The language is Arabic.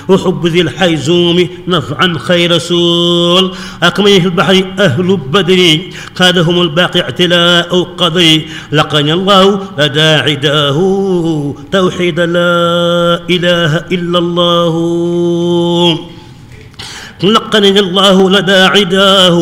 وحب ذي الحيزوم نفعا خير رسول. أكمل في البحر أهل بدر قادهم الباقي اعتلاء قضي. لقني الله لدى عداه توحيد لا إله إلا الله. لقني الله لدى عداه